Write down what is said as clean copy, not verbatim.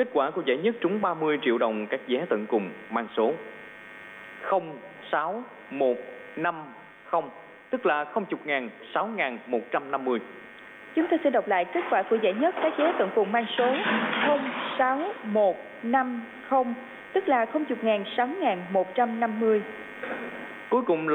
Kết quả của giải nhất trúng 30 triệu đồng các vé tận cùng mang số 06150, tức là 0.000 6.150. Chúng tôi sẽ đọc lại kết quả của giải nhất các vé tận cùng mang số 06150, tức là 0.000 6.150. Cuối cùng